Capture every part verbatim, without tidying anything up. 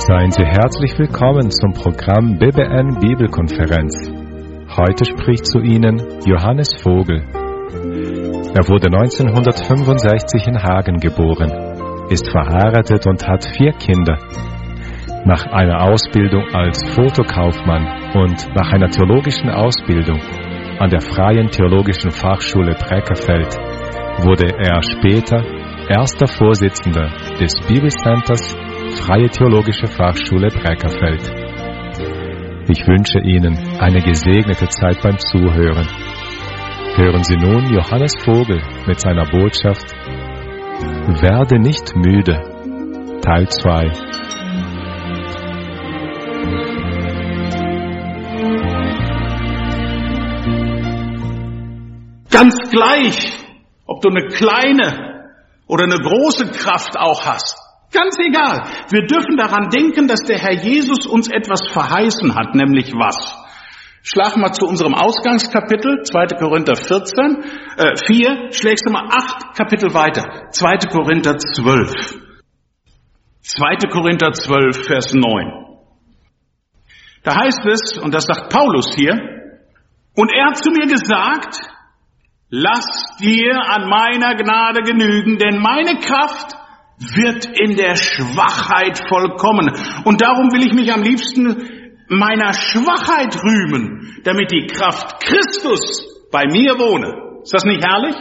Seien Sie herzlich willkommen zum Programm B B N Bibelkonferenz. Heute spricht zu Ihnen Johannes Vogel. Er wurde neunzehnhundertfünfundsechzig in Hagen geboren, ist verheiratet und hat vier Kinder. Nach einer Ausbildung als Fotokaufmann und nach einer theologischen Ausbildung an der Freien Theologischen Fachschule Breckerfeld wurde er später erster Vorsitzender des Bibelcenters Freie Theologische Fachschule Breckerfeld. Ich wünsche Ihnen eine gesegnete Zeit beim Zuhören. Hören Sie nun Johannes Vogel mit seiner Botschaft Werde nicht müde, Teil zwei. Ganz gleich, ob du eine kleine oder eine große Kraft auch hast. Ganz egal. Wir dürfen daran denken, dass der Herr Jesus uns etwas verheißen hat, nämlich was? Schlag mal zu unserem Ausgangskapitel, zweiter Korinther vierzehn, äh, vier, schlägst du mal acht Kapitel weiter, zweiter Korinther zwölf. zweiter Korinther zwölf, Vers neun. Da heißt es, und das sagt Paulus hier, und er hat zu mir gesagt, lass dir an meiner Gnade genügen, denn meine Kraft wird in der Schwachheit vollkommen. Und darum will ich mich am liebsten meiner Schwachheit rühmen, damit die Kraft Christus bei mir wohne. Ist das nicht herrlich?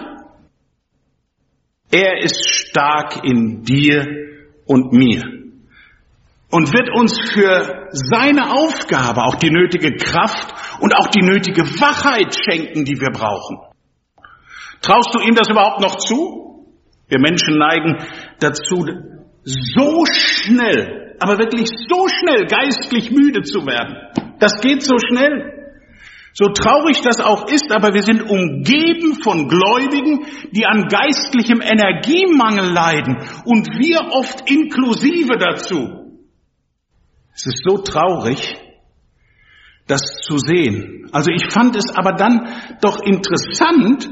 Er ist stark in dir und mir und wird uns für seine Aufgabe auch die nötige Kraft und auch die nötige Wachheit schenken, die wir brauchen. Traust du ihm das überhaupt noch zu? Wir Menschen neigen dazu, so schnell, aber wirklich so schnell geistlich müde zu werden. Das geht so schnell. So traurig das auch ist, aber wir sind umgeben von Gläubigen, die an geistlichem Energiemangel leiden und wir oft inklusive dazu. Es ist so traurig, das zu sehen. Also ich fand es aber dann doch interessant,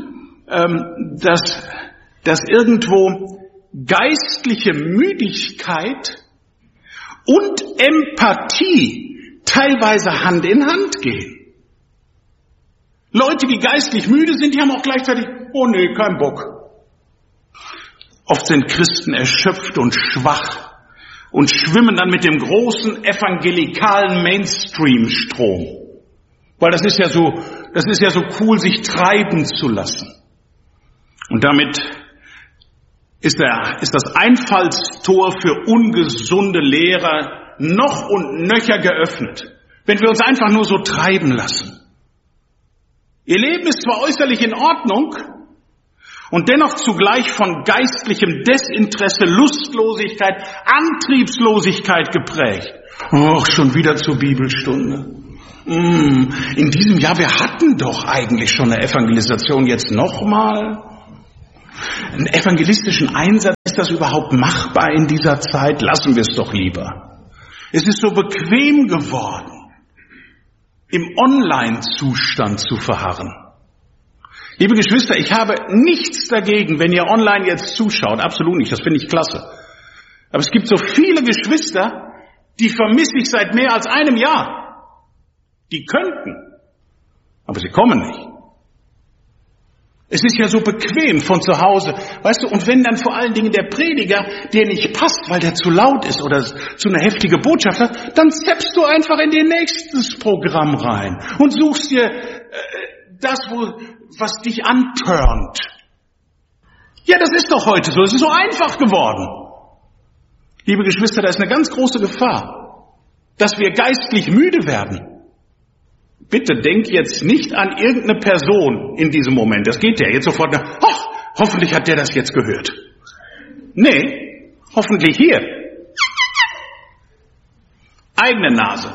dass, dass irgendwo geistliche Müdigkeit und Empathie teilweise Hand in Hand gehen. Leute, die geistlich müde sind, die haben auch gleichzeitig, oh nee, kein Bock. Oft sind Christen erschöpft und schwach und schwimmen dann mit dem großen evangelikalen Mainstream-Strom. Weil das ist ja so, das ist ja so cool, sich treiben zu lassen. Und damit ist, der, ist das Einfallstor für ungesunde Lehrer noch und nöcher geöffnet, wenn wir uns einfach nur so treiben lassen. Ihr Leben ist zwar äußerlich in Ordnung und dennoch zugleich von geistlichem Desinteresse, Lustlosigkeit, Antriebslosigkeit geprägt. Och, schon wieder zur Bibelstunde. In diesem Jahr, wir hatten doch eigentlich schon eine Evangelisation, jetzt nochmal. Einen evangelistischen Einsatz, ist das überhaupt machbar in dieser Zeit? Lassen wir es doch lieber. Es ist so bequem geworden, im Online-Zustand zu verharren. Liebe Geschwister, ich habe nichts dagegen, wenn ihr online jetzt zuschaut. Absolut nicht, das finde ich klasse. Aber es gibt so viele Geschwister, die vermisse ich seit mehr als einem Jahr. Die könnten, aber sie kommen nicht. Es ist ja so bequem von zu Hause, weißt du, und wenn dann vor allen Dingen der Prediger dir nicht passt, weil der zu laut ist oder zu eine heftige Botschaft hat, dann zappst du einfach in den nächstes Programm rein und suchst dir äh, das, wo, was dich antörnt. Ja, das ist doch heute so, es ist so einfach geworden. Liebe Geschwister, da ist eine ganz große Gefahr, dass wir geistlich müde werden. Bitte denk jetzt nicht an irgendeine Person in diesem Moment. Das geht ja jetzt sofort nach, ach, hoffentlich hat der das jetzt gehört. Nee, hoffentlich hier. Eigene Nase.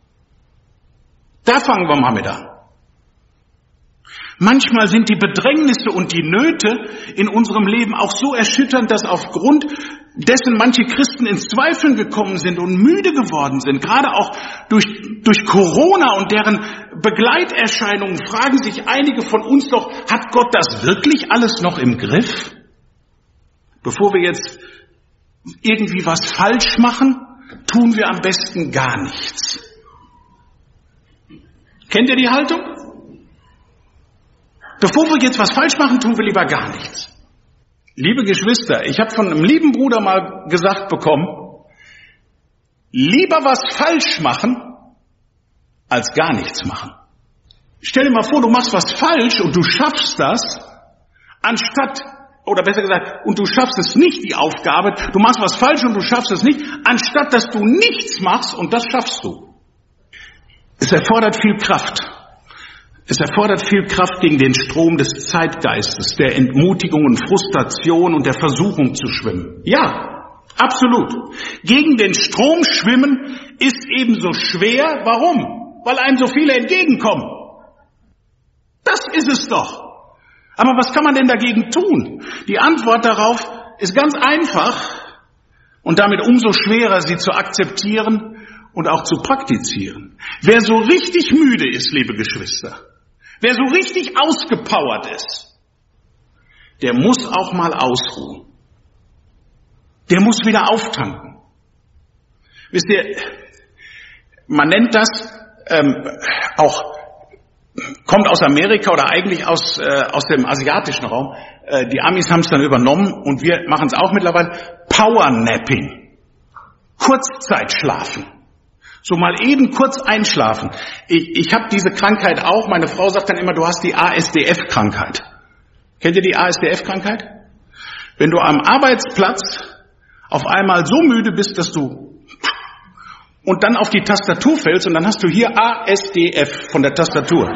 Da fangen wir mal mit an. Manchmal sind die Bedrängnisse und die Nöte in unserem Leben auch so erschütternd, dass aufgrund dessen manche Christen ins Zweifeln gekommen sind und müde geworden sind. Gerade auch durch, durch Corona und deren Begleiterscheinungen fragen sich einige von uns doch, hat Gott das wirklich alles noch im Griff? Bevor wir jetzt irgendwie was falsch machen, tun wir am besten gar nichts. Kennt ihr die Haltung? Bevor wir jetzt was falsch machen, tun wir lieber gar nichts. Liebe Geschwister, ich habe von einem lieben Bruder mal gesagt bekommen, lieber was falsch machen, als gar nichts machen. Stell dir mal vor, du machst was falsch und du schaffst das, anstatt, oder besser gesagt, und du schaffst es nicht, die Aufgabe, du machst was falsch und du schaffst es nicht, anstatt dass du nichts machst und das schaffst du. Es erfordert viel Kraft. Es erfordert viel Kraft, gegen den Strom des Zeitgeistes, der Entmutigung und Frustration und der Versuchung zu schwimmen. Ja, absolut. Gegen den Strom schwimmen ist ebenso schwer. Warum? Weil einem so viele entgegenkommen. Das ist es doch. Aber was kann man denn dagegen tun? Die Antwort darauf ist ganz einfach und damit umso schwerer, sie zu akzeptieren und auch zu praktizieren. Wer so richtig müde ist, liebe Geschwister, wer so richtig ausgepowert ist, der muss auch mal ausruhen. Der muss wieder auftanken. Wisst ihr, man nennt das ähm, auch, kommt aus Amerika oder eigentlich aus, äh, aus dem asiatischen Raum. Äh, die Amis haben es dann übernommen und wir machen es auch mittlerweile. Powernapping. Kurzzeitschlafen. So mal eben kurz einschlafen. Ich, ich habe diese Krankheit auch. Meine Frau sagt dann immer, du hast die A S D F-Krankheit. Kennt ihr die A S D F-Krankheit? Wenn du am Arbeitsplatz auf einmal so müde bist, dass du und dann auf die Tastatur fällst und dann hast du hier A S D F von der Tastatur.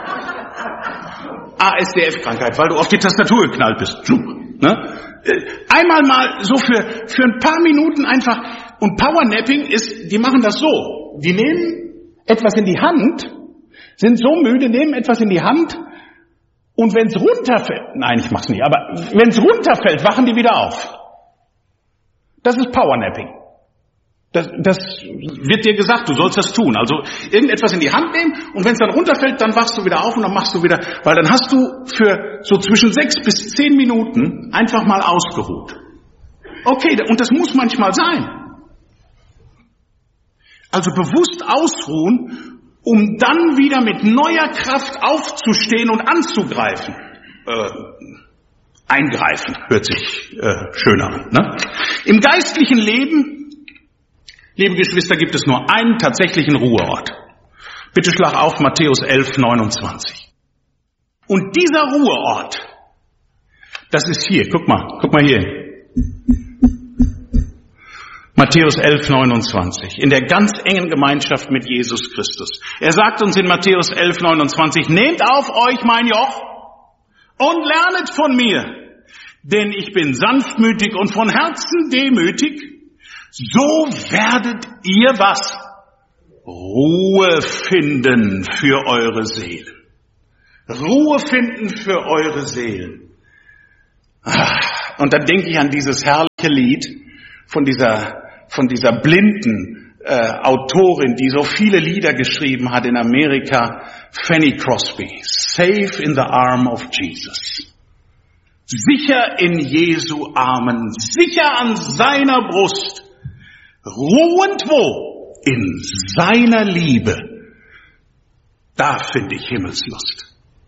A S D F-Krankheit, weil du auf die Tastatur geknallt bist. Ne? Einmal mal so für, für ein paar Minuten einfach. Und Powernapping ist, die machen das so. Die nehmen etwas in die Hand, sind so müde, nehmen etwas in die Hand und wenn es runterfällt, nein, ich mach's nicht, aber wenn es runterfällt, wachen die wieder auf. Das ist Powernapping. Das, das wird dir gesagt, du sollst das tun. Also irgendetwas in die Hand nehmen und wenn es dann runterfällt, dann wachst du wieder auf und dann machst du wieder, weil dann hast du für so zwischen sechs bis zehn Minuten einfach mal ausgeruht. Okay, und das muss manchmal sein. Also bewusst ausruhen, um dann wieder mit neuer Kraft aufzustehen und anzugreifen. Äh, eingreifen hört sich äh, schöner an. Ne? Im geistlichen Leben, liebe Geschwister, gibt es nur einen tatsächlichen Ruheort. Bitte schlag auf Matthäus elf, neunundzwanzig. Und dieser Ruheort, das ist hier, guck mal, guck mal hier. Matthäus elf, neunundzwanzig, in der ganz engen Gemeinschaft mit Jesus Christus. Er sagt uns in Matthäus elf, neunundzwanzig, nehmt auf euch mein Joch und lernet von mir, denn ich bin sanftmütig und von Herzen demütig, so werdet ihr was? Ruhe finden für eure Seelen. Ruhe finden für eure Seelen. Und dann denke ich an dieses herrliche Lied von dieser von dieser blinden äh, Autorin, die so viele Lieder geschrieben hat in Amerika, Fanny Crosby. Safe in the arm of Jesus. Sicher in Jesu Armen, sicher an seiner Brust, ruhend wo? In seiner Liebe. Da finde ich Himmelslust.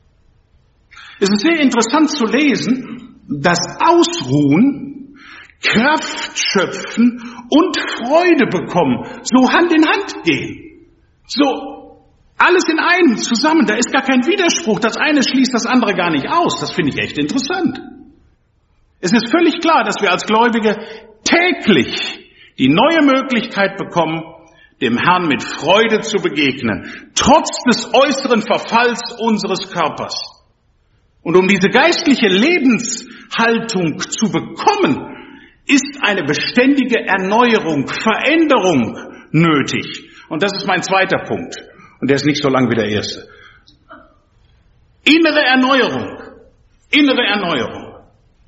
Es ist sehr interessant zu lesen, dass Ausruhen, Kraft schöpfen und Freude bekommen, so Hand in Hand gehen. So alles in einem zusammen, da ist gar kein Widerspruch. Das eine schließt das andere gar nicht aus. Das finde ich echt interessant. Es ist völlig klar, dass wir als Gläubige täglich die neue Möglichkeit bekommen, dem Herrn mit Freude zu begegnen, trotz des äußeren Verfalls unseres Körpers. Und um diese geistliche Lebenshaltung zu bekommen, ist eine beständige Erneuerung, Veränderung nötig. Und das ist mein zweiter Punkt. Und der ist nicht so lang wie der erste. Innere Erneuerung. Innere Erneuerung.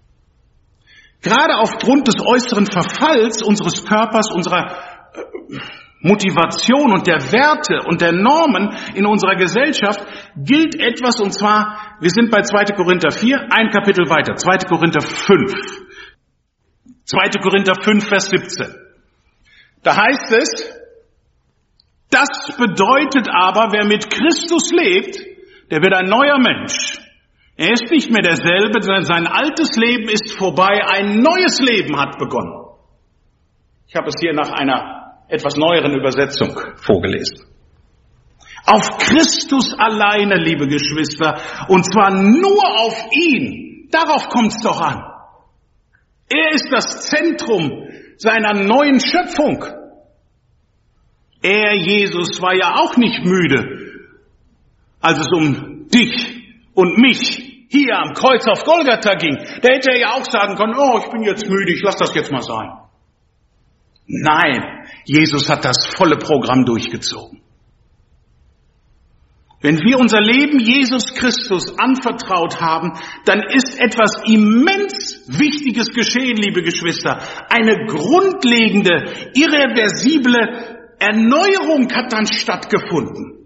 Gerade aufgrund des äußeren Verfalls unseres Körpers, unserer Motivation und der Werte und der Normen in unserer Gesellschaft gilt etwas, und zwar, wir sind bei zweiter Korinther vier, ein Kapitel weiter, zweiter Korinther fünf. zweiter Korinther fünf, Vers siebzehn. Da heißt es, das bedeutet aber, wer mit Christus lebt, der wird ein neuer Mensch. Er ist nicht mehr derselbe, sondern sein altes Leben ist vorbei, ein neues Leben hat begonnen. Ich habe es hier nach einer etwas neueren Übersetzung vorgelesen. Auf Christus alleine, liebe Geschwister, und zwar nur auf ihn, darauf kommt es doch an. Er ist das Zentrum seiner neuen Schöpfung. Er, Jesus, war ja auch nicht müde, als es um dich und mich hier am Kreuz auf Golgatha ging. Da hätte er ja auch sagen können, oh, ich bin jetzt müde, ich lass das jetzt mal sein. Nein, Jesus hat das volle Programm durchgezogen. Wenn wir unser Leben Jesus Christus anvertraut haben, dann ist etwas immens Wichtiges geschehen, liebe Geschwister. Eine grundlegende, irreversible Erneuerung hat dann stattgefunden.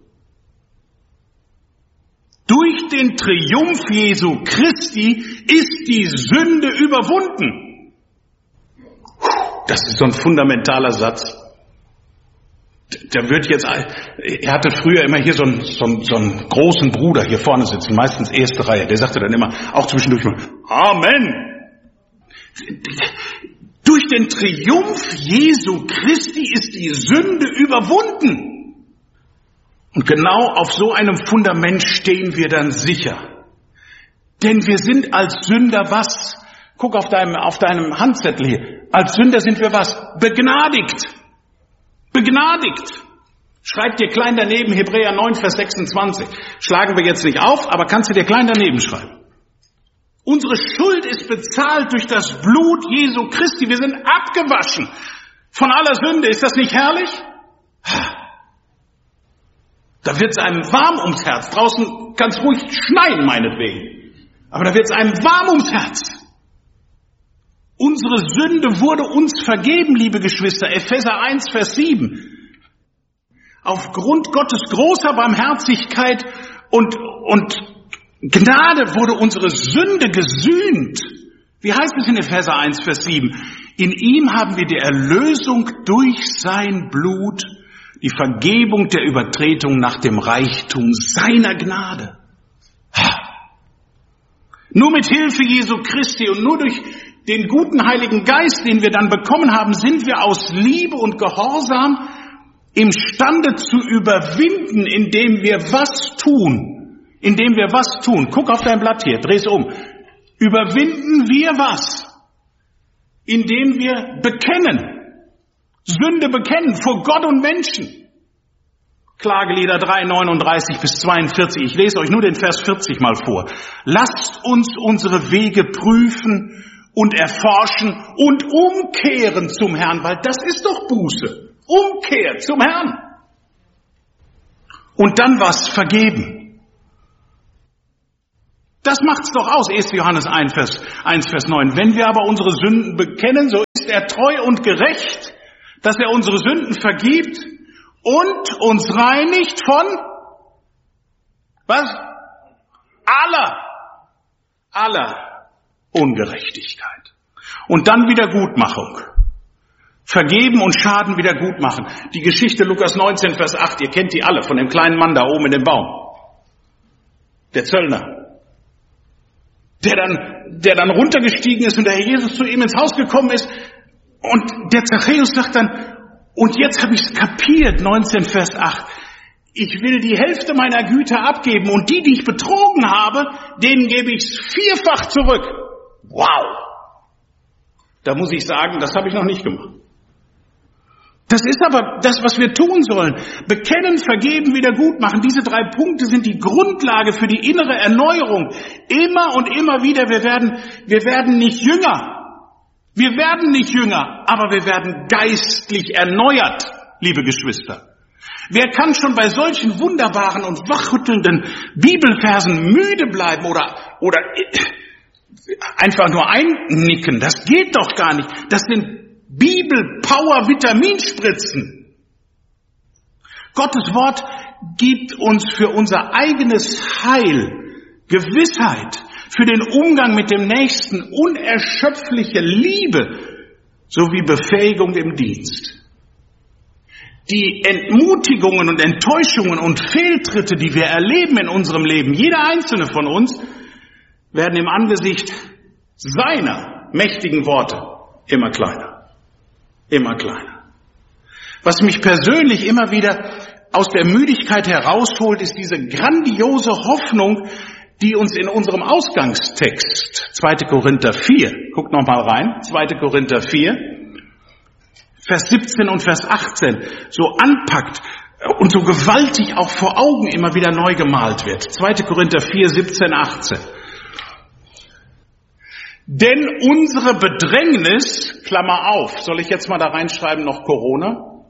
Durch den Triumph Jesu Christi ist die Sünde überwunden. Das ist so ein fundamentaler Satz. Der wird jetzt, er hatte früher immer hier so einen, so, einen, so einen großen Bruder hier vorne sitzen, meistens erste Reihe, der sagte dann immer, auch zwischendurch mal, Amen. Durch den Triumph Jesu Christi ist die Sünde überwunden. Und genau auf so einem Fundament stehen wir dann sicher. Denn wir sind als Sünder was? Guck auf deinem, auf deinem Handzettel hier. Als Sünder sind wir was? Begnadigt. Begnadigt. Schreib dir klein daneben Hebräer neun, Vers sechsundzwanzig. Schlagen wir jetzt nicht auf, aber kannst du dir klein daneben schreiben. Unsere Schuld ist bezahlt durch das Blut Jesu Christi. Wir sind abgewaschen von aller Sünde. Ist das nicht herrlich? Da wird es einem warm ums Herz. Draußen kann es ruhig schneien, meinetwegen. Aber da wird es einem warm ums Herz. Unsere Sünde wurde uns vergeben, liebe Geschwister. Epheser eins, Vers sieben. Aufgrund Gottes großer Barmherzigkeit und, und Gnade wurde unsere Sünde gesühnt. Wie heißt es in Epheser eins, Vers sieben? In ihm haben wir die Erlösung durch sein Blut, die Vergebung der Übertretung nach dem Reichtum seiner Gnade. Ha. Nur mit Hilfe Jesu Christi und nur durch den guten Heiligen Geist, den wir dann bekommen haben, sind wir aus Liebe und Gehorsam imstande zu überwinden, indem wir was tun. Indem wir was tun. Guck auf dein Blatt hier, dreh's um. Überwinden wir was? Indem wir bekennen. Sünde bekennen vor Gott und Menschen. Klagelieder drei, neununddreißig bis zweiundvierzig. Ich lese euch nur den Vers vierzig mal vor. Lasst uns unsere Wege prüfen und erforschen und umkehren zum Herrn, weil das ist doch Buße. Umkehr zum Herrn. Und dann was? Vergeben. Das macht's doch aus. erster Johannes eins, Vers neun. Wenn wir aber unsere Sünden bekennen, so ist er treu und gerecht, dass er unsere Sünden vergibt und uns reinigt von was? Aller, aller Ungerechtigkeit. Und dann Wiedergutmachung. Vergeben und Schaden wieder gut machen. Die Geschichte Lukas neunzehn, Vers acht, ihr kennt die alle, von dem kleinen Mann da oben in dem Baum. Der Zöllner. Der dann, der dann runtergestiegen ist und der Herr Jesus zu ihm ins Haus gekommen ist. Und der Zachäus sagt dann, und jetzt habe ich es kapiert, neunzehn, Vers acht. Ich will die Hälfte meiner Güter abgeben und die, die ich betrogen habe, denen gebe ich es vierfach zurück. Wow! Da muss ich sagen, das habe ich noch nicht gemacht. Das ist aber das, was wir tun sollen. Bekennen, vergeben, wieder gut machen. Diese drei Punkte sind die Grundlage für die innere Erneuerung. Immer und immer wieder, wir werden, wir werden nicht jünger. Wir werden nicht jünger, aber wir werden geistlich erneuert, liebe Geschwister. Wer kann schon bei solchen wunderbaren und wachrüttelnden Bibelversen müde bleiben oder, oder einfach nur einnicken? Das geht doch gar nicht. Das sind Bibel-Power-Vitaminspritzen. Gottes Wort gibt uns für unser eigenes Heil Gewissheit, für den Umgang mit dem Nächsten unerschöpfliche Liebe sowie Befähigung im Dienst. Die Entmutigungen und Enttäuschungen und Fehltritte, die wir erleben in unserem Leben, jeder einzelne von uns, werden im Angesicht seiner mächtigen Worte immer kleiner. Immer kleiner. Was mich persönlich immer wieder aus der Müdigkeit herausholt, ist diese grandiose Hoffnung, die uns in unserem Ausgangstext, zweiter Korinther vier, guckt noch mal rein, zweiter Korinther vier, Vers siebzehn und Vers achtzehn, so anpackt und so gewaltig auch vor Augen immer wieder neu gemalt wird. zweiter Korinther vier, siebzehn, achtzehn. Denn unsere Bedrängnis, Klammer auf, soll ich jetzt mal da reinschreiben, noch Corona?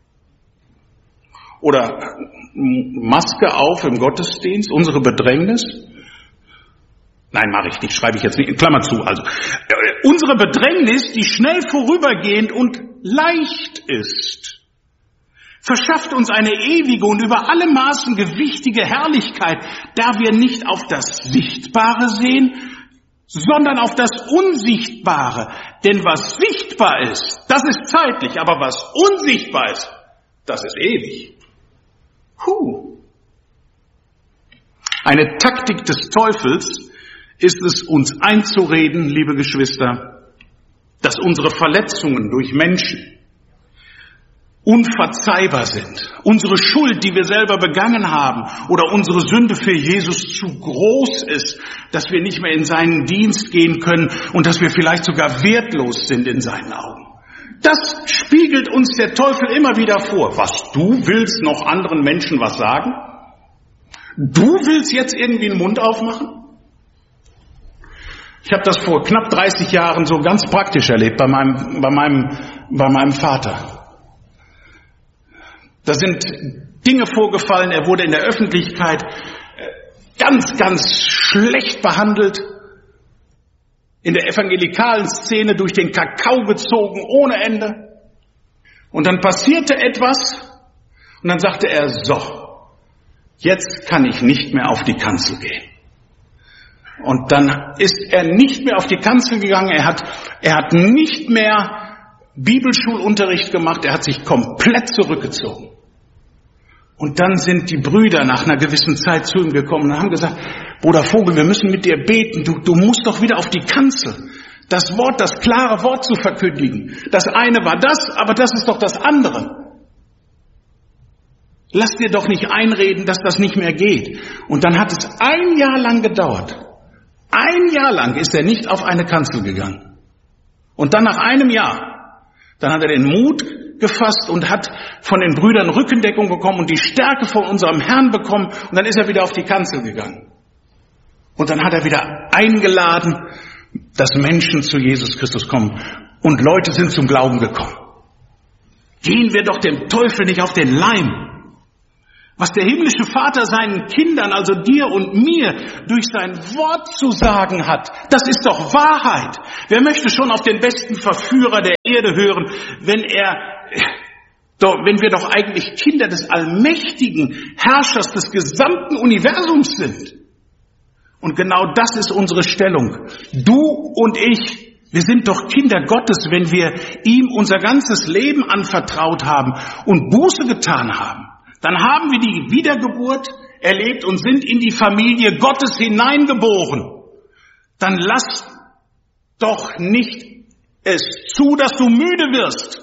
Oder Maske auf im Gottesdienst, unsere Bedrängnis? Nein, mache ich nicht, schreibe ich jetzt nicht, Klammer zu. Also, äh, unsere Bedrängnis, die schnell vorübergehend und leicht ist, verschafft uns eine ewige und über alle Maßen gewichtige Herrlichkeit, da wir nicht auf das Sichtbare sehen, sondern auf das Unsichtbare. Denn was sichtbar ist, das ist zeitlich, aber was unsichtbar ist, das ist ewig. Huh. Eine Taktik des Teufels ist es, uns einzureden, liebe Geschwister, dass unsere Verletzungen durch Menschen unverzeihbar sind. Unsere Schuld, die wir selber begangen haben, oder unsere Sünde für Jesus zu groß ist, dass wir nicht mehr in seinen Dienst gehen können und dass wir vielleicht sogar wertlos sind in seinen Augen. Das spiegelt uns der Teufel immer wieder vor. Was, du willst noch anderen Menschen was sagen? Du willst jetzt irgendwie den Mund aufmachen? Ich habe das vor knapp dreißig Jahren so ganz praktisch erlebt bei meinem, bei meinem, bei meinem Vater. Da sind Dinge vorgefallen, er wurde in der Öffentlichkeit ganz, ganz schlecht behandelt, in der evangelikalen Szene durch den Kakao gezogen, ohne Ende. Und dann passierte etwas und dann sagte er, so, jetzt kann ich nicht mehr auf die Kanzel gehen. Und dann ist er nicht mehr auf die Kanzel gegangen, er hat, er hat nicht mehr Bibelschulunterricht gemacht, er hat sich komplett zurückgezogen. Und dann sind die Brüder nach einer gewissen Zeit zu ihm gekommen und haben gesagt, Bruder Vogel, wir müssen mit dir beten, du, du musst doch wieder auf die Kanzel, das Wort, das klare Wort zu verkündigen. Das eine war das, aber das ist doch das andere. Lass dir doch nicht einreden, dass das nicht mehr geht. Und dann hat es ein Jahr lang gedauert. Ein Jahr lang ist er nicht auf eine Kanzel gegangen. Und dann nach einem Jahr, dann hat er den Mut gefasst und hat von den Brüdern Rückendeckung bekommen und die Stärke von unserem Herrn bekommen. Und dann ist er wieder auf die Kanzel gegangen. Und dann hat er wieder eingeladen, dass Menschen zu Jesus Christus kommen. Und Leute sind zum Glauben gekommen. Gehen wir doch dem Teufel nicht auf den Leim. Was der himmlische Vater seinen Kindern, also dir und mir, durch sein Wort zu sagen hat, das ist doch Wahrheit. Wer möchte schon auf den besten Verführer der Erde hören, wenn er, doch, wenn wir doch eigentlich Kinder des allmächtigen Herrschers des gesamten Universums sind? Und genau das ist unsere Stellung. Du und ich, wir sind doch Kinder Gottes, wenn wir ihm unser ganzes Leben anvertraut haben und Buße getan haben. Dann haben wir die Wiedergeburt erlebt und sind in die Familie Gottes hineingeboren. Dann lass doch nicht es zu, dass du müde wirst.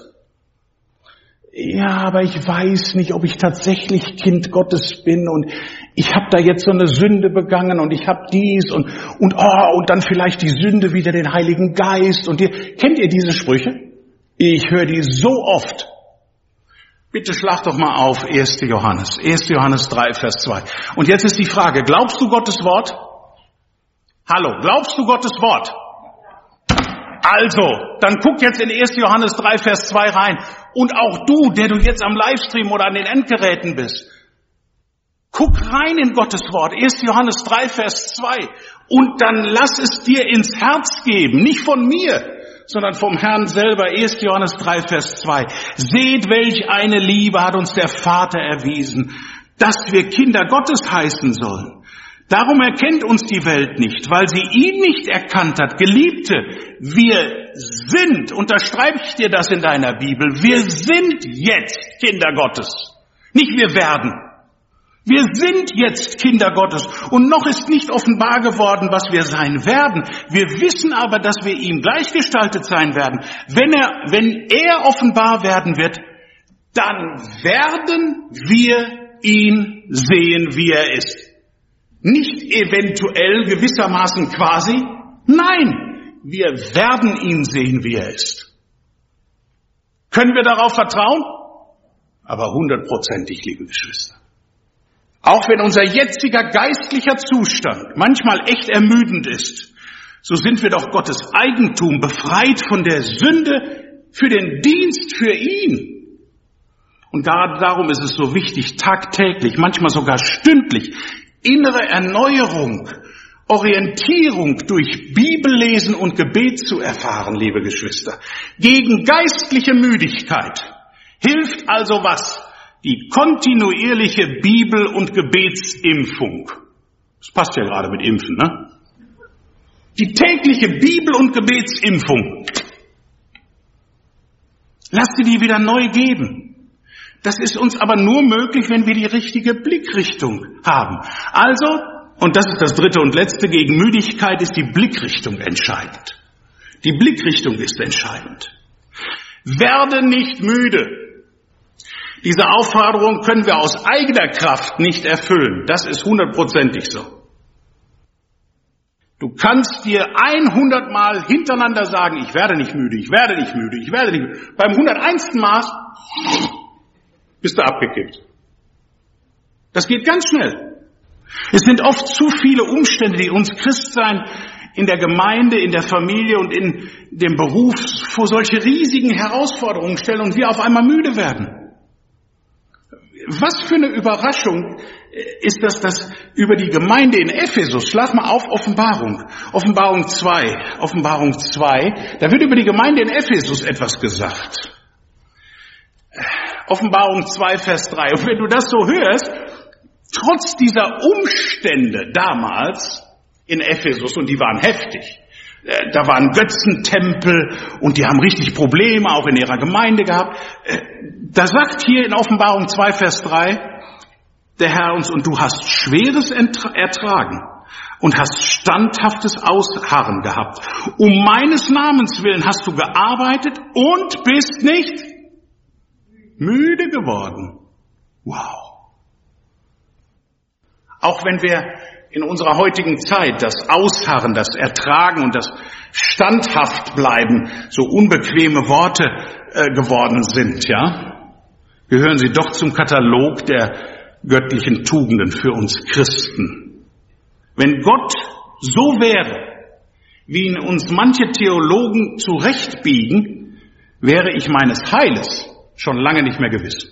Ja, aber ich weiß nicht, ob ich tatsächlich Kind Gottes bin und ich habe da jetzt so eine Sünde begangen und ich habe dies und und oh, und dann vielleicht die Sünde wieder den Heiligen Geist. Und ihr, kennt ihr diese Sprüche? Ich höre die so oft. Bitte schlag doch mal auf erster Johannes, erster Johannes drei, Vers zwei. Und jetzt ist die Frage, glaubst du Gottes Wort? Hallo, glaubst du Gottes Wort? Also, dann guck jetzt in erster Johannes drei, Vers zwei rein. Und auch du, der du jetzt am Livestream oder an den Endgeräten bist, guck rein in Gottes Wort, erster Johannes drei, Vers zwei. Und dann lass es dir ins Herz geben, nicht von mir, sondern vom Herrn selber, erster Johannes drei, Vers zwei. Seht, welch eine Liebe hat uns der Vater erwiesen, dass wir Kinder Gottes heißen sollen. Darum erkennt uns die Welt nicht, weil sie ihn nicht erkannt hat. Geliebte, wir sind, unterstreibe ich dir das in deiner Bibel, wir sind jetzt Kinder Gottes. Nicht wir werden. Wir sind jetzt Kinder Gottes und noch ist nicht offenbar geworden, was wir sein werden. Wir wissen aber, dass wir ihm gleichgestaltet sein werden. Wenn er, wenn er offenbar werden wird, dann werden wir ihn sehen, wie er ist. Nicht eventuell gewissermaßen quasi. Nein, wir werden ihn sehen, wie er ist. Können wir darauf vertrauen? Aber hundertprozentig, liebe Geschwister. Auch wenn unser jetziger geistlicher Zustand manchmal echt ermüdend ist, so sind wir doch Gottes Eigentum, befreit von der Sünde für den Dienst für ihn. Und gerade darum ist es so wichtig, tagtäglich, manchmal sogar stündlich, innere Erneuerung, Orientierung durch Bibellesen und Gebet zu erfahren, liebe Geschwister. Gegen geistliche Müdigkeit hilft also was? Die kontinuierliche Bibel- und Gebetsimpfung. Das passt ja gerade mit Impfen, ne? Die tägliche Bibel- und Gebetsimpfung. Lass dir die wieder neu geben. Das ist uns aber nur möglich, wenn wir die richtige Blickrichtung haben. Also, und das ist das dritte und letzte, gegen Müdigkeit ist die Blickrichtung entscheidend. Die Blickrichtung ist entscheidend. Werde nicht müde. Diese Aufforderung können wir aus eigener Kraft nicht erfüllen. Das ist hundertprozentig so. Du kannst dir hundert Mal hintereinander sagen, ich werde nicht müde, ich werde nicht müde, ich werde nicht müde. Beim hunderteinsten Mal bist du abgekippt. Das geht ganz schnell. Es sind oft zu viele Umstände, die uns Christsein in der Gemeinde, in der Familie und in dem Beruf vor solche riesigen Herausforderungen stellen und wir auf einmal müde werden. Was für eine Überraschung ist das, dass über die Gemeinde in Ephesus, schlag mal auf Offenbarung, Offenbarung zwei, Offenbarung zwei, da wird über die Gemeinde in Ephesus etwas gesagt. Offenbarung zwei, Vers drei. Und wenn du das so hörst, trotz dieser Umstände damals in Ephesus, und die waren heftig, da waren Götzentempel und die haben richtig Probleme auch in ihrer Gemeinde gehabt. Da sagt hier in Offenbarung zwei, Vers drei, der Herr uns, und du hast Schweres ertragen und hast standhaftes Ausharren gehabt. Um meines Namens willen hast du gearbeitet und bist nicht müde geworden. Wow. Auch wenn wir in unserer heutigen Zeit das Ausharren, das Ertragen und das Standhaftbleiben so unbequeme Worte äh, geworden sind, ja, gehören sie doch zum Katalog der göttlichen Tugenden für uns Christen. Wenn Gott so wäre, wie ihn uns manche Theologen zurechtbiegen, wäre ich meines Heiles schon lange nicht mehr gewiss.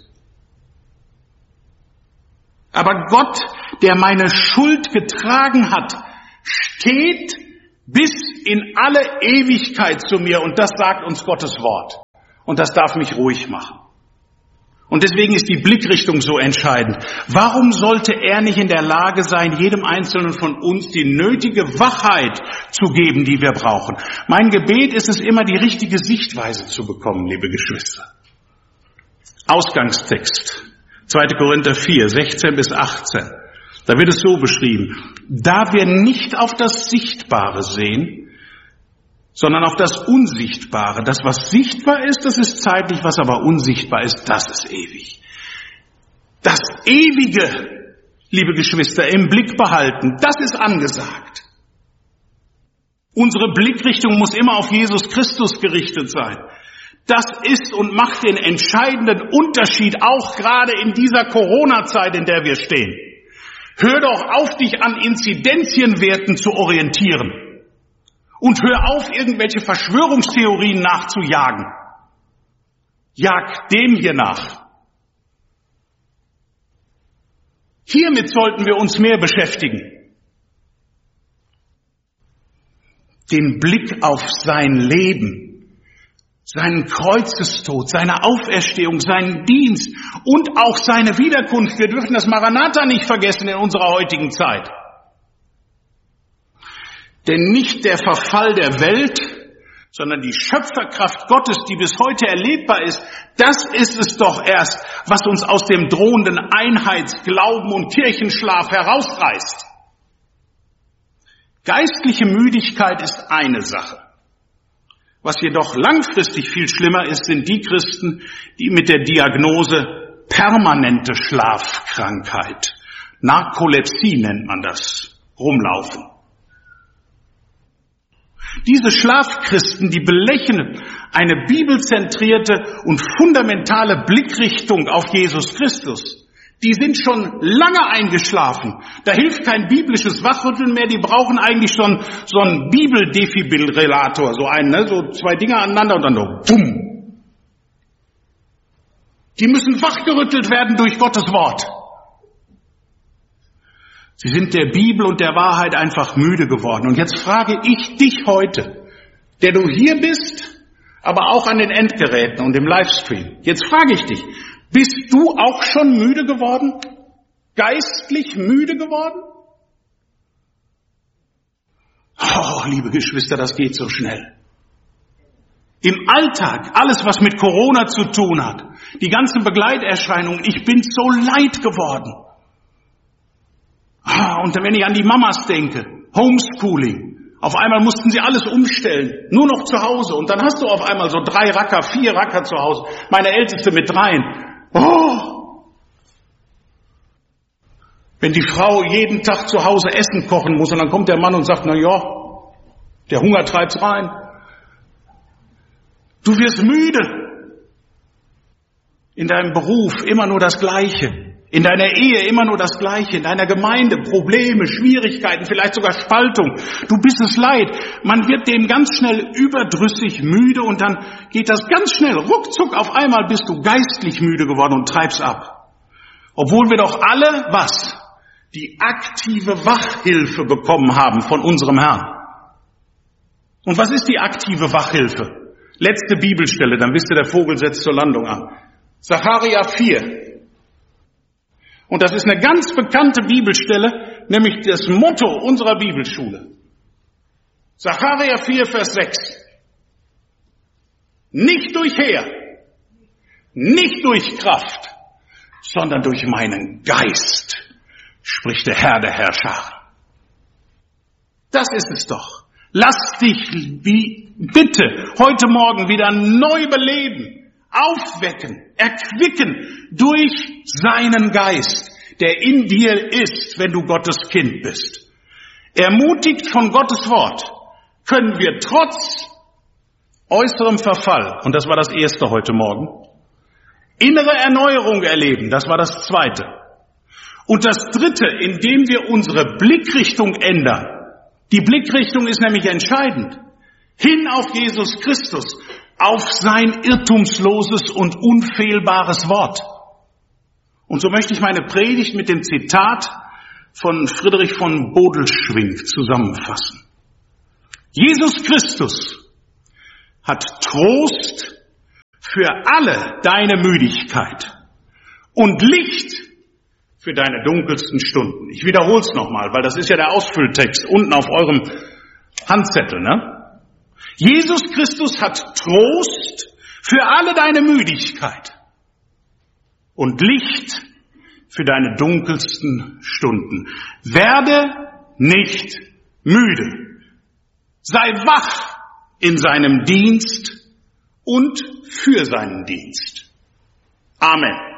Aber Gott, der meine Schuld getragen hat, steht bis in alle Ewigkeit zu mir, und das sagt uns Gottes Wort. Und das darf mich ruhig machen. Und deswegen ist die Blickrichtung so entscheidend. Warum sollte er nicht in der Lage sein, jedem Einzelnen von uns die nötige Wachheit zu geben, die wir brauchen? Mein Gebet ist es immer, die richtige Sichtweise zu bekommen, liebe Geschwister. Ausgangstext. zweiter Korinther vier, sechzehn bis achtzehn. Da wird es so beschrieben: Da wir nicht auf das Sichtbare sehen, sondern auf das Unsichtbare. Das, was sichtbar ist, das ist zeitlich, was aber unsichtbar ist, das ist ewig. Das Ewige, liebe Geschwister, im Blick behalten, das ist angesagt. Unsere Blickrichtung muss immer auf Jesus Christus gerichtet sein. Das ist und macht den entscheidenden Unterschied, auch gerade in dieser Corona-Zeit, in der wir stehen. Hör doch auf, dich an Inzidenzienwerten zu orientieren. Und hör auf, irgendwelche Verschwörungstheorien nachzujagen. Jag dem hier nach. Hiermit sollten wir uns mehr beschäftigen. Den Blick auf sein Leben, seinen Kreuzestod, seine Auferstehung, seinen Dienst und auch seine Wiederkunft. Wir dürfen das Maranatha nicht vergessen in unserer heutigen Zeit. Denn nicht der Verfall der Welt, sondern die Schöpferkraft Gottes, die bis heute erlebbar ist, das ist es doch erst, was uns aus dem drohenden Einheits-, Glauben- und Kirchenschlaf herausreißt. Geistliche Müdigkeit ist eine Sache. Was jedoch langfristig viel schlimmer ist, sind die Christen, die mit der Diagnose permanente Schlafkrankheit, Narkolepsie nennt man das, rumlaufen. Diese Schlafchristen, die belächeln eine bibelzentrierte und fundamentale Blickrichtung auf Jesus Christus. Die sind schon lange eingeschlafen. Da hilft kein biblisches Wachrütteln mehr. Die brauchen eigentlich schon so einen Bibeldefibrillator, so einen, ne? So zwei Dinger aneinander und dann so bumm. Die müssen wachgerüttelt werden durch Gottes Wort. Sie sind der Bibel und der Wahrheit einfach müde geworden. Und jetzt frage ich dich heute, der du hier bist, aber auch an den Endgeräten und im Livestream. Jetzt frage ich dich, bist du auch schon müde geworden? Geistlich müde geworden? Oh, liebe Geschwister, das geht so schnell. Im Alltag, alles was mit Corona zu tun hat, die ganzen Begleiterscheinungen, ich bin so leid geworden. Und wenn ich an die Mamas denke, Homeschooling, auf einmal mussten sie alles umstellen, nur noch zu Hause. Und dann hast du auf einmal so drei Racker, vier Racker zu Hause, meine Älteste mit dreien. Oh! Wenn die Frau jeden Tag zu Hause Essen kochen muss und dann kommt der Mann und sagt, na ja, der Hunger treibt's rein. Du wirst müde. In deinem Beruf immer nur das Gleiche. In deiner Ehe immer nur das Gleiche, in deiner Gemeinde Probleme, Schwierigkeiten, vielleicht sogar Spaltung. Du bist es leid. Man wird dem ganz schnell überdrüssig müde und dann geht das ganz schnell. Ruckzuck auf einmal bist du geistlich müde geworden und treibst ab. Obwohl wir doch alle, was? Die aktive Wachhilfe bekommen haben von unserem Herrn. Und was ist die aktive Wachhilfe? Letzte Bibelstelle, dann wisst ihr, der Vogel setzt zur Landung an. Sacharja vier. Und das ist eine ganz bekannte Bibelstelle, nämlich das Motto unserer Bibelschule. Sacharja vier, Vers sechs. Nicht durch Heer, nicht durch Kraft, sondern durch meinen Geist, spricht der Herr der Herrscher. Das ist es doch. Lass dich wie bitte heute Morgen wieder neu beleben, aufwecken, erquicken durch seinen Geist, der in dir ist, wenn du Gottes Kind bist. Ermutigt von Gottes Wort können wir trotz äußerem Verfall, und das war das erste heute Morgen, innere Erneuerung erleben, das war das zweite. Und das dritte, indem wir unsere Blickrichtung ändern. Die Blickrichtung ist nämlich entscheidend. Hin auf Jesus Christus, auf sein irrtumsloses und unfehlbares Wort. Und so möchte ich meine Predigt mit dem Zitat von Friedrich von Bodelschwingh zusammenfassen. Jesus Christus hat Trost für alle deine Müdigkeit und Licht für deine dunkelsten Stunden. Ich wiederhole es nochmal, weil das ist ja der Ausfülltext unten auf eurem Handzettel, ne? Jesus Christus hat Trost für alle deine Müdigkeit und Licht für deine dunkelsten Stunden. Werde nicht müde. Sei wach in seinem Dienst und für seinen Dienst. Amen.